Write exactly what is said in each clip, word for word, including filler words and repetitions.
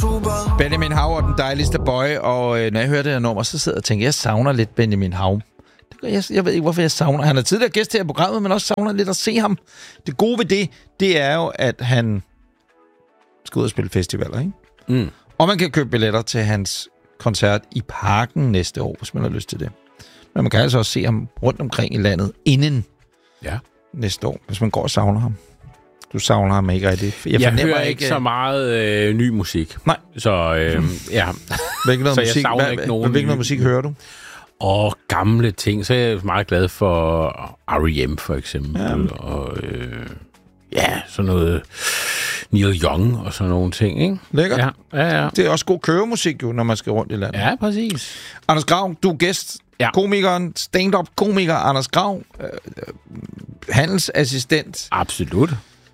Benjamin Hav og den dejligste boy, og øh, når jeg hører det her nummer, så sidder jeg og tænker, jeg savner lidt Benjamin Hav. Jeg, jeg ved ikke, hvorfor jeg savner. Han er tidligere gæst her i programmet, men også savner lidt at se ham. Det gode ved det, det er jo, at han skal ud og spille festivaler, ikke? Mm. Og man kan købe billetter til hans koncert i Parken næste år, hvis man har lyst til det. Men man kan altså også se ham rundt omkring i landet inden ja. næste år, hvis man går og savner ham. Du savner ham ikke rigtigt. Jeg, jeg hører ikke, ikke så meget øh, ny musik. Nej. Så øh, ja. Hvilken noget så musik, jeg savner hvad, ikke nogen hvilken noget musik hører du? Og gamle ting. Så er jeg meget glad for R E M for eksempel. Ja. Og øh, ja, sådan noget Neil Young og sådan nogle ting, ikke? Lækkert. Ja, ja, ja. Det er også god køremusik jo, når man skal rundt i landet. Ja, præcis. Anders Grav, du er gæst. Ja. Komikeren, stand-up komiker Anders Grav. Øh, handelsassistent. Absolut.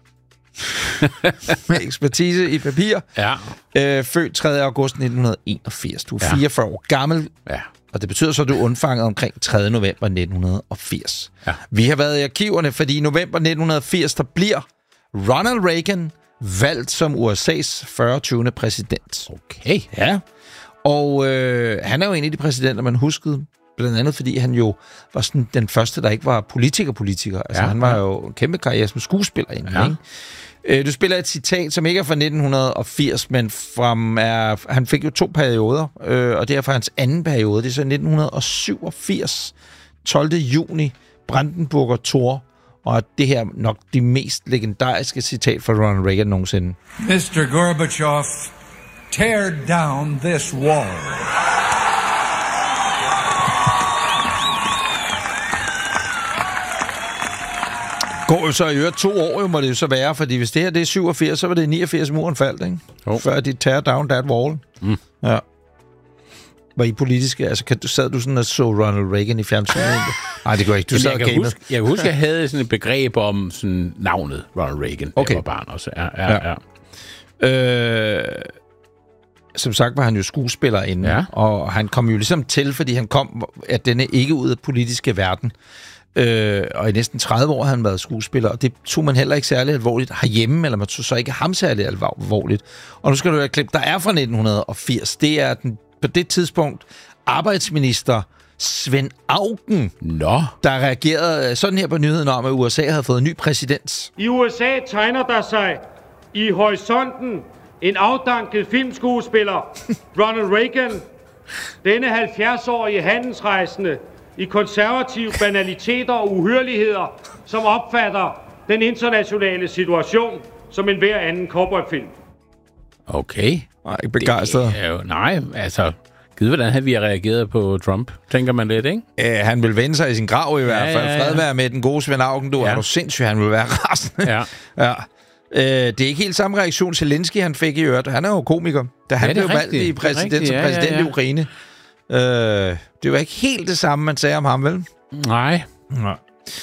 Med ekspertise i papir. Ja. Øh, født tredje august nitten enogfirs. Du er ja. fireogfyrre år gammel. Ja. Og det betyder så, at du er undfanget omkring tredje november nitten firs. Ja. Vi har været i arkiverne, fordi i november nitten firs, der bliver Ronald Reagan valgt som U S A's fyrretyvende præsident. Okay. Ja. Og øh, han er jo en af de præsidenter, man huskede, blandt andet fordi han jo var sådan den første, der ikke var politiker-politiker. Altså ja, han var ja. jo en kæmpe karriere som skuespiller inden, ja. ikke? Øh, du spiller et citat, som ikke er fra nitten firs, men fra, er, han fik jo to perioder, øh, og det er fra hans anden periode. Det er så nitten syvogfirs, tolvte juni, Brandenburger Tor, og det her nok det mest legendariske citat fra Ronald Reagan nogensinde. mister Gorbachev, tear down this wall. Går jo så i øvrigt to år, jo må det jo så være, fordi hvis det her det er syvogfirs, så var det niogfirs muren faldt, ikke? Oh. Før de tear down that wall. Mm. Ja. Var I politiske? Altså, kan, sad du sådan og så Ronald Reagan i fjernsynet? Nej, det går ikke. Du sad og gamede. Jeg kan huske, jeg havde sådan et begreb om sådan navnet Ronald Reagan, okay. Jeg var barn også. Ja, ja, ja. ja. Øh, som sagt var han jo skuespiller inden, ja. og han kom jo ligesom til, fordi han kom af denne ikke ud af politiske verden. Øh, og i næsten tredive år har han været skuespiller, og det tog man heller ikke særlig alvorligt herhjemme, eller man tog så ikke ham særlig alvorligt. Og nu skal du høre et klip, der er fra nitten firs. Det er den, på det tidspunkt arbejdsminister Svend Auken, Nå. der reagerede sådan her på nyheden om, at U S A havde fået en ny præsident. I U S A tegner der sig i horisonten en afdanket filmskuespiller, Ronald Reagan, denne halvfjerds-årige handelsrejsende, i konservative banaliteter og uhyrligheder, som opfatter den internationale situation som en hver anden cowboyfilm. Okay. Nej, ikke begejstret. Det er jo, nej, altså, givet hvordan havde vi reageret på Trump, tænker man lidt, ikke? Æh, han vil vende sig i sin grav i hvert fald. Ja, ja, ja. Fred være med den gode Svend Auken, du ja. er du sindssygt, han vil være rasende. Ja. ja. Øh, det er ikke helt samme reaktion, Zelensky han fik i øvrigt. Han er jo komiker, da han ja, blev valgt i præsident, som præsident ja, ja, ja. i Ukraine. Øh, det var ikke helt det samme, man sagde om ham, vel? Nej. Nej.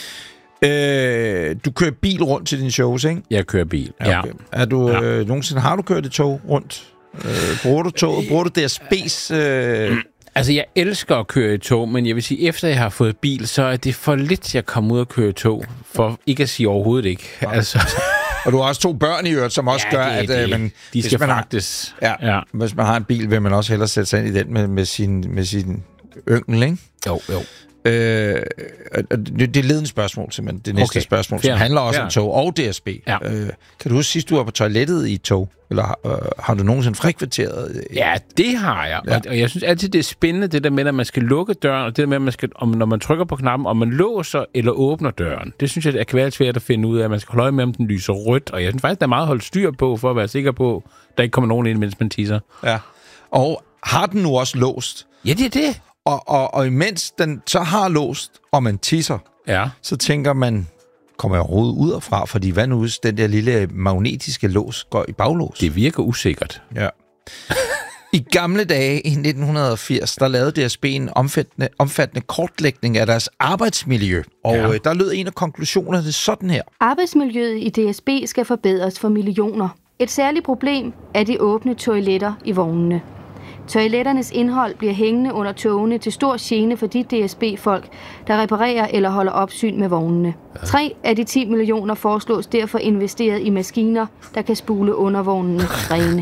Øh, du kører bil rundt til dine shows, ikke? Jeg kører bil, ja. Okay. Er du, ja. øh, nogensinde har du kørt et tog rundt? Øh, bruger du toget? Bruger du D S B's... Øh... Altså, jeg elsker at køre i tog, men jeg vil sige, efter jeg har fået bil, så er det for lidt, jeg kommer ud og køre i tog. For ikke at sige overhovedet ikke. Ja. Altså... Og du har også to børn i øvrigt, som også ja, gør, det, at... Det. Øh, man, de skal fragtes. Ja, ja. Hvis man har en bil, vil man også hellere sætte sig ind i den med, med sin, med sin yngel, ikke? Jo, jo. Øh, det, det er ledende spørgsmål, simpelthen. Det næste okay. spørgsmål, som Fjern. handler også Fjern. om tog og D S B. Ja. Øh, kan du huske sidst, du var på toilettet i et tog? Eller øh, har du nogensinde frekventeret? Ja, det har jeg. Ja. Og, og jeg synes altid, det er spændende, det der med, at man skal lukke døren, og det der med, at man skal, om, når man trykker på knappen, om man låser eller åbner døren. Det synes jeg, det kan være svært at finde ud af, at man skal holde øje med, om den lyser rødt. Og jeg synes faktisk, der er meget at holde styr på, for at være sikker på, at der ikke kommer nogen ind, mens man tisser. Ja. Og har den nu også låst? Ja, det er det. Og, og, og imens den så har låst, og man tisser, ja. så tænker man, kommer jeg overhovedet ud derfra? Fordi hvad nu, hvis den der lille magnetiske lås går i baglås? Det virker usikkert. Ja. I gamle dage i nitten firs, der lavede D S B en omfattende, omfattende kortlægning af deres arbejdsmiljø. Og ja. øh, der lød en af konklusionerne sådan her. Arbejdsmiljøet i D S B skal forbedres for millioner. Et særligt problem er de åbne toiletter i vognene. Toiletternes indhold bliver hængende under togene til stor gene for de D S B-folk, der reparerer eller holder opsyn med vognene. Tre af de ti millioner foreslås derfor investeret i maskiner, der kan spule undervognene rene.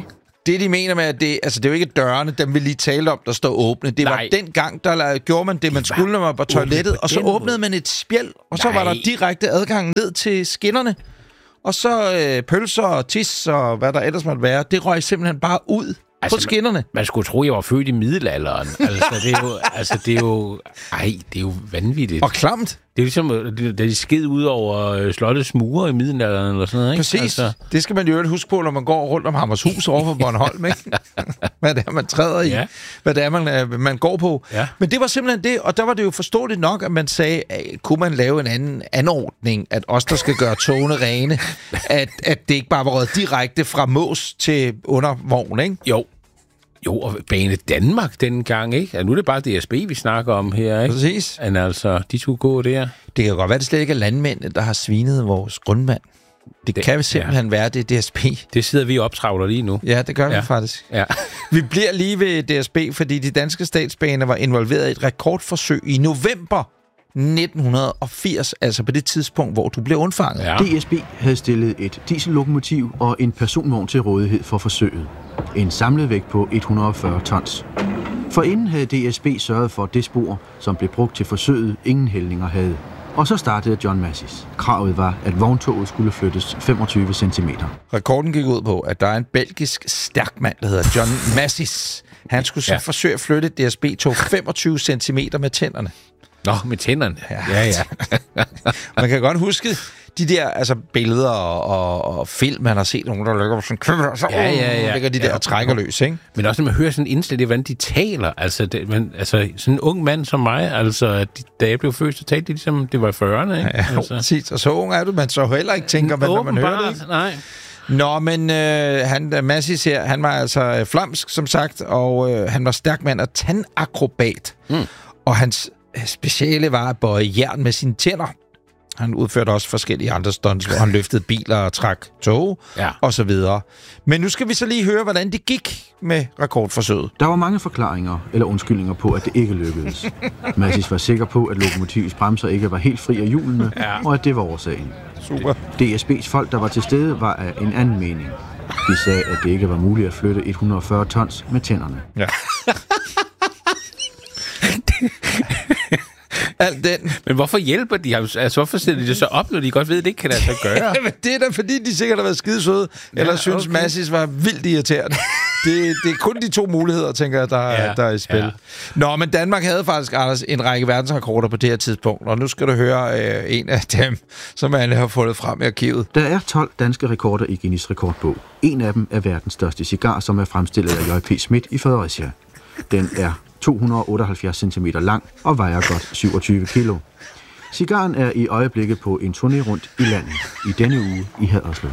Det, de mener med, at det, altså, det er jo ikke dørene, dem vi lige talte om, der står åbne. Det Nej. var den gang, der gjorde man det, man skulle, når man var på toilettet, og så åbnede man et spjæld, og så Nej. var der direkte adgang ned til skinnerne. Og så øh, pølser og tis og hvad der ellers måtte være, det røg simpelthen bare ud altså, på skinnerne. Man, man skulle tro, jeg var født i middelalderen. altså, det er jo... Altså, det er jo ej, det er jo vanvittigt. Og klamt. Det er ligesom, da de sked ud over slottets mure i middelalderen, eller sådan noget, ikke? Præcis. Altså. Det skal man jo ikke huske på, når man går rundt om Hammershus over for Bornholm, ikke? Hvad det er, man træder i. Ja. Hvad det er, man, man går på. Ja. Men det var simpelthen det, og der var det jo forståeligt nok, at man sagde, at kunne man lave en anden anordning, at os, der skal gøre togene rene, at, at det ikke bare var røget direkte fra Mås til undervogn, ikke? Jo. Jo, og Bane Danmark dengang, ikke? Altså, nu er det bare D S B, vi snakker om her, ikke? Præcis. Men altså, de skulle gå der. Det kan godt være, det slet ikke er landmændene, der har svinet vores grundvand. Det, det kan simpelthen ja. være, det er D S B. Det sidder vi og optravler lige nu. Ja, det gør ja. vi faktisk. Ja. Vi bliver lige ved D S B, fordi de danske statsbaner var involveret i et rekordforsøg i november nitten firs, altså på det tidspunkt, hvor du blev undfanget. Ja. D S B havde stillet et diesellokomotiv og en personvogn til rådighed for forsøget. En samlet vægt på et hundrede og fyrre tons. Forinden havde D S B sørget for det spor, som blev brugt til forsøget, ingen hældninger havde. Og så startede John Massis. Kravet var, at vogntoget skulle flyttes femogtyve centimeter. Rekorden gik ud på, at der er en belgisk stærkmand, der hedder John Massis. Han skulle så ja. forsøge at flytte D S B-tog femogtyve centimeter med tænderne. Nå, med tænderne. Ja, ja. ja. Man kan godt huske de der altså, billeder og, og, og film, man har set nogen, der ligger sådan køber, så ja, ja, ja. ligger de der ja. og trækker løs, ikke? Men også når man hører sådan indstillet, det hvordan de taler. Altså, det, man, altså, sådan en ung mand som mig, altså, de, da jeg blev født, så talte de ligesom, det var i fyrrerne, ikke? Ja, altså. Præcis. Og så ung er du, man så heller ikke tænker, hvad når man hører det. Nej. Nå, men øh, han, Massis her, han var altså flamsk, som sagt, og øh, han var stærk mand og tandakrobat. Mm. Og hans speciale var at bøje jern med sine tænder. Han udførte også forskellige andre stunts, hvor han løftede biler og trak tog, ja. og så videre. Men nu skal vi så lige høre, hvordan det gik med rekordforsøget. Der var mange forklaringer eller undskyldninger på, at det ikke lykkedes. Massis var sikker på, at lokomotivets bremser ikke var helt fri af hjulene, ja. og at det var årsagen. Super. D S B's folk, der var til stede, var af en anden mening. De sagde, at det ikke var muligt at flytte et hundrede og fyrre tons med tænderne. Ja. Alt den. Men hvorfor hjælper de? Altså, hvorfor sætter de det så op, når de godt ved, at det ikke kan lade sig gøre? Det er da, fordi de sikkert har været skidesøde, ja, eller synes, okay. Massis var vildt irriterende. Det, det er kun de to muligheder, tænker jeg, der, ja, der er i spil. Ja. Nå, men Danmark havde faktisk, Anders, en række verdensrekorder på det her tidspunkt, og nu skal du høre øh, en af dem, som alle har fundet frem i arkivet. Der er tolv danske rekorder i Guinness rekordbog. En af dem er verdens største cigar, som er fremstillet af J P Schmidt i Fredericia. Den er to hundrede og otteoghalvfjerds centimeter lang og vejer godt syvogtyve kilo. Cigaren er i øjeblikket på en turné rundt i landet, i denne uge i Haderslev.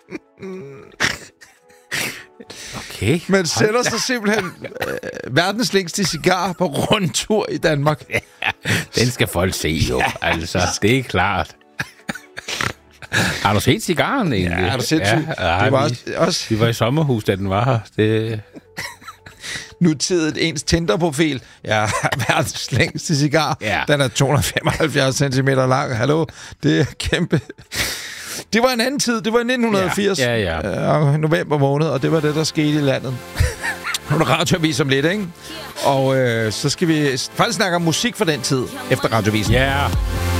Okay. Man sætter sig simpelthen øh, verdens længste cigar på rundtur i Danmark. Ja, den skal folk se jo, ja. Altså, det er klart. Har du set cigaren egentlig? Ja, har du set ja, ja, det var også, også... Vi var i sommerhus, da den var her. Det... Nutidigt ens Tinder-profil. Ja, verdens længste cigar. Ja. Den er to hundrede og femoghalvfjerds centimeter lang. Hallo, det er kæmpe. Det var en anden tid. Det var i nitten firs. Ja, ja, ja. Øh, november måned, og det var det, der skete i landet. Nu er der radioavis om lidt, ikke? Og øh, så skal vi faktisk snakke om musik fra den tid, efter radioavisen. Ja. Yeah.